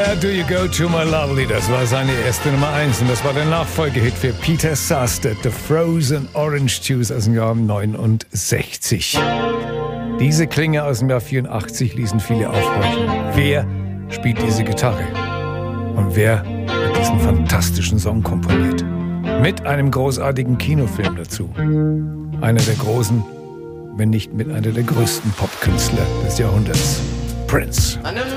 Where Do You Go To My Lovely? Das war seine erste Nummer 1 und das war der Nachfolgehit für Peter Sasted, The Frozen Orange Juice aus dem Jahr 69. Diese Klinge aus dem Jahr 84 ließen viele aufhorchen. Wer spielt diese Gitarre? Und wer hat diesen fantastischen Song komponiert? Mit einem großartigen Kinofilm dazu. Einer der großen, wenn nicht mit einer der größten Popkünstler des Jahrhunderts. Prince.